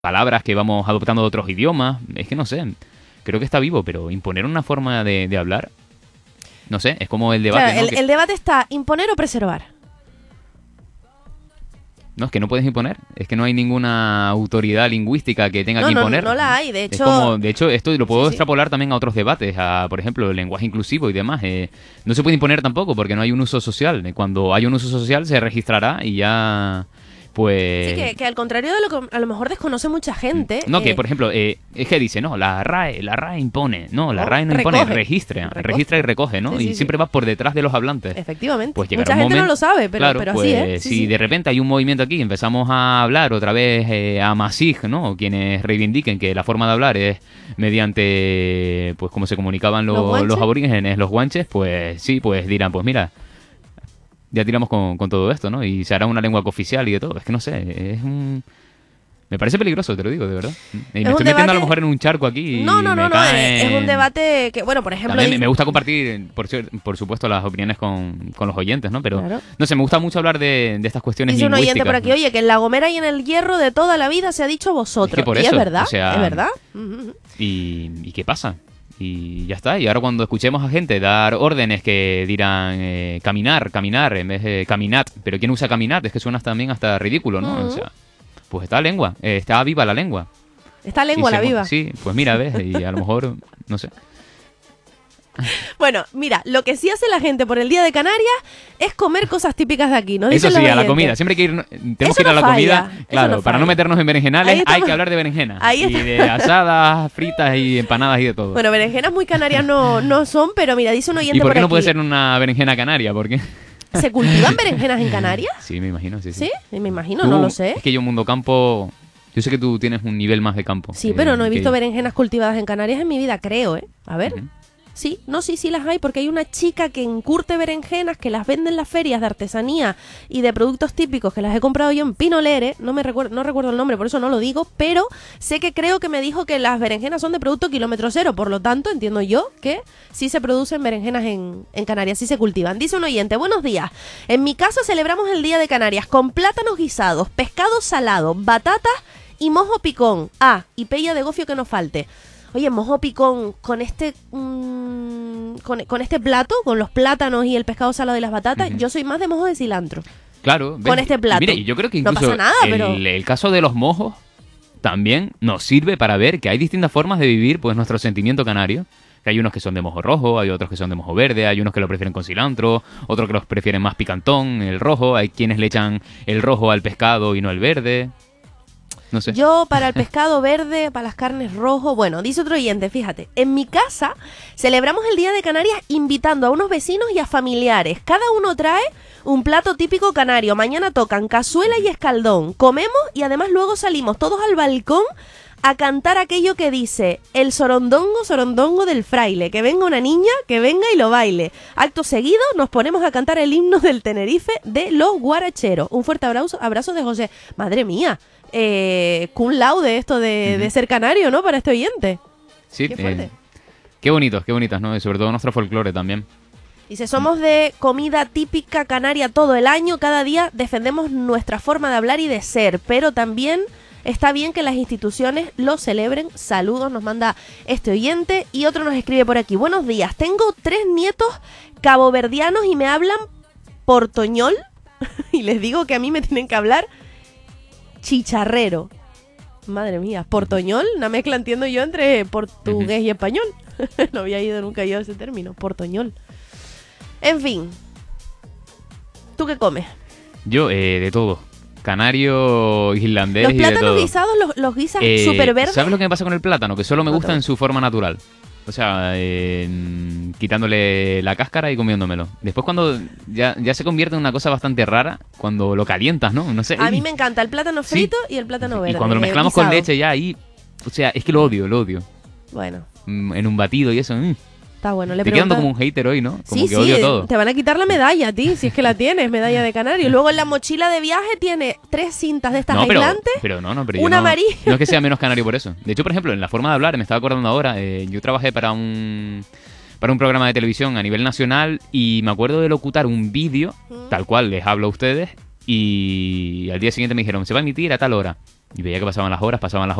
palabras que vamos adoptando de otros idiomas. Es que no sé, creo que está vivo, pero imponer una forma de hablar, no sé, es como el debate, Claro, ¿no? el debate está imponer o preservar. No, es que no puedes imponer. Es que no hay ninguna autoridad lingüística que tenga que imponer. No la hay, de Es hecho... como, de hecho, esto lo puedo Sí, sí. extrapolar también a otros debates, a, por ejemplo, el lenguaje inclusivo y demás. No se puede imponer tampoco porque no hay un uso social. Cuando hay un uso social se registrará y ya, pues... Sí, que al contrario de lo que a lo mejor desconoce mucha gente... No, que por ejemplo, es que dice, no, la RAE impone. No, la RAE no impone, recoge. registra y recoge, ¿no? Sí, y sí, siempre va por detrás de los hablantes. Efectivamente. Pues llegará Mucha un gente no momento, lo sabe, pero, claro, pero pues, así es. Sí, si sí. de repente hay un movimiento aquí y empezamos a hablar otra vez a Masig, ¿no? Quienes reivindiquen que la forma de hablar es mediante, pues, como se comunicaban ¿Los guanches? los aborígenes, los guanches, pues sí, pues dirán, pues mira, ya tiramos con todo esto, ¿no? Y se hará una lengua cooficial y de todo. Es que no sé, es un... Me parece peligroso, te lo digo, de verdad. Y me estoy metiendo a lo mejor en un charco aquí y No, me caen... es un debate que, bueno, por ejemplo... También me gusta compartir, por supuesto, las opiniones con los oyentes, ¿no? Pero, Claro. no sé, me gusta mucho hablar de estas cuestiones Dice un lingüísticas. oyente por aquí, oye, que en La Gomera y en El Hierro de toda la vida se ha dicho vosotros. Es que por y eso, es verdad, o sea, es verdad. ¿Y qué pasa? Y ya está. Y ahora cuando escuchemos a gente dar órdenes que dirán caminar en vez de caminat. Pero ¿quién usa caminat? Es que suena también hasta ridículo, ¿no? O sea, pues está lengua, está viva la lengua. Esta lengua Y la viva. Sí, pues mira, ves, y a lo mejor, no sé. Bueno, mira, lo que sí hace la gente por el Día de Canarias es comer cosas típicas de aquí, ¿no? Eso Dicen sí, los a la oyentes. comida. Siempre que ir, tenemos Eso que ir a no la falla, comida. eso Claro, no para no falla. meternos en berenjenales, Ahí estamos. hay que hablar de berenjenas. Ahí Y está. de asadas, fritas y empanadas y de todo. Bueno, berenjenas muy canarias no son, pero mira, dice un oyente ¿Y por qué no aquí, puede ser una berenjena canaria? ¿Por qué? ¿se cultivan berenjenas en Canarias? Sí, me imagino, sí. ¿Sí? Me imagino, Tú- no lo sé. Es que yo, mundo campo... Yo sé que tú tienes un nivel más de campo. Sí, pero no he que visto yo. berenjenas cultivadas en Canarias en mi vida, creo, ¿eh? A ver. Ujú. Sí, no, sí las hay, porque hay una chica que encurte berenjenas, que las vende en las ferias de artesanía y de productos típicos, que las he comprado yo en Pinolere, no recuerdo el nombre, por eso no lo digo, pero sé que creo que me dijo que las berenjenas son de producto kilómetro cero, por lo tanto entiendo yo que sí se producen berenjenas en Canarias, sí se cultivan. Dice un oyente, buenos días, en mi casa celebramos el Día de Canarias con plátanos guisados, pescado salado, batatas y mojo picón. Ah, y pella de gofio que no falte. Oye, mojo picón con este con este plato, con los plátanos y el pescado salado y las batatas, Ujú. yo soy más de mojo de cilantro. Claro. Con este plato. Y mire, yo creo que No incluso pasa nada, pero- el caso de los mojos también nos sirve para ver que hay distintas formas de vivir pues nuestro sentimiento canario. Que hay unos que son de mojo rojo, hay otros que son de mojo verde, hay unos que lo prefieren con cilantro, otros que los prefieren más picantón, el rojo, hay quienes le echan el rojo al pescado y no el verde. No sé. Yo para el pescado verde, para las carnes rojo, bueno, dice otro oyente, fíjate, en mi casa celebramos el Día de Canarias invitando a unos vecinos y a familiares. Cada uno trae un plato típico canario. Mañana tocan cazuela y escaldón. Comemos y además luego salimos todos al balcón a cantar aquello que dice el sorondongo, sorondongo del fraile. Que venga una niña, que venga y lo baile. Acto seguido nos ponemos a cantar el himno del Tenerife de los guaracheros. Un fuerte abrazo de José. Madre mía, cum laude esto de ser canario, ¿no? Para este oyente. Sí, Qué fuerte. qué bonitas, ¿no? Y sobre todo nuestro folclore también. Dice, somos de comida típica canaria todo el año, cada día defendemos nuestra forma de hablar y de ser, pero también está bien que las instituciones lo celebren. Saludos, nos manda este oyente. Y otro nos escribe por aquí, buenos días, tengo 3 nietos caboverdianos y me hablan portoñol y les digo que a mí me tienen que hablar chicharrero. Madre mía, portoñol, una mezcla entiendo yo entre portugués y español. No había ido nunca yo a ese término, portoñol. En fin, ¿tú qué comes? Yo, de todo. Canario, irlandés Los y de plátanos todo. guisados los guisas súper verdes. ¿Sabes lo que me pasa con el plátano? Que solo me No gusta te en su forma natural. O sea, quitándole la cáscara y comiéndomelo. Después cuando ya se convierte en una cosa bastante rara, cuando lo calientas, ¿no? No sé. A mí me encanta el plátano Sí. frito y el plátano verde. Y cuando lo mezclamos con guisado. leche ya ahí... O sea, es que lo odio. Bueno, En un batido y eso. está bueno. Le Estoy quedando preguntas- como un hater hoy, ¿no? Como Sí, que odio sí, todo. te van a quitar la medalla a ti, si es que la tienes, medalla de canario. Luego en la mochila de viaje tiene 3 cintas de estas No, aislantes. pero yo una no, amarilla. no es que sea menos canario por eso. De hecho, por ejemplo, en la forma de hablar, me estaba acordando ahora, yo trabajé para un programa de televisión a nivel nacional y me acuerdo de locutar un vídeo, tal cual les hablo a ustedes, y al día siguiente me dijeron, se va a emitir a tal hora. Y veía que pasaban las horas,